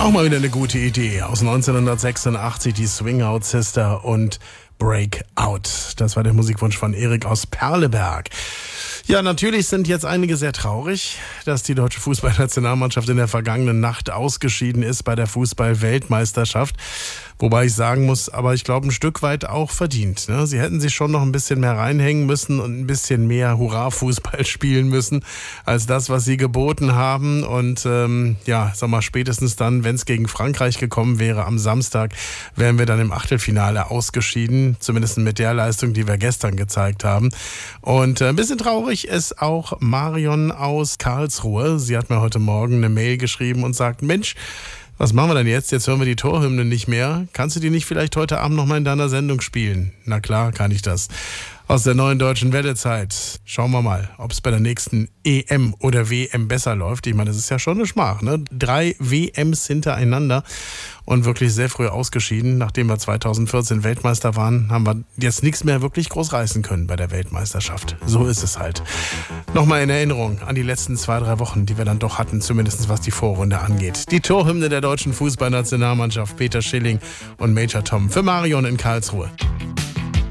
Auch mal wieder eine gute Idee. Aus 1986 die Swing-Out Sister und Breakout. Das war der Musikwunsch von Erik aus Perleberg. Ja, natürlich sind jetzt einige sehr traurig, dass die deutsche Fußballnationalmannschaft in der vergangenen Nacht ausgeschieden ist bei der Fußball-Weltmeisterschaft. Wobei ich sagen muss, aber ich glaube ein Stück weit auch verdient. Ne? Sie hätten sich schon noch ein bisschen mehr reinhängen müssen und ein bisschen mehr Hurra-Fußball spielen müssen, als das, was sie geboten haben. Und sag mal, spätestens dann, wenn es gegen Frankreich gekommen wäre am Samstag, wären wir dann im Achtelfinale ausgeschieden. Zumindest mit der Leistung, die wir gestern gezeigt haben. Und ein bisschen traurig ist auch Marion aus Karlsruhe. Sie hat mir heute Morgen eine Mail geschrieben und sagt, Mensch, was machen wir denn jetzt? Jetzt hören wir die Torhymne nicht mehr. Kannst du die nicht vielleicht heute Abend noch mal in deiner Sendung spielen? Na klar, kann ich das. Aus der neuen deutschen Wellezeit. Schauen wir mal, ob es bei der nächsten EM oder WM besser läuft. Ich meine, das ist ja schon eine Schmach, ne? 3 WMs hintereinander und wirklich sehr früh ausgeschieden. Nachdem wir 2014 Weltmeister waren, haben wir jetzt nichts mehr wirklich groß reißen können bei der Weltmeisterschaft. So ist es halt. Nochmal in Erinnerung an die letzten 2-3 Wochen, die wir dann doch hatten, zumindest was die Vorrunde angeht. Die Torhymne der deutschen Fußballnationalmannschaft, Peter Schilling und Major Tom für Marion in Karlsruhe.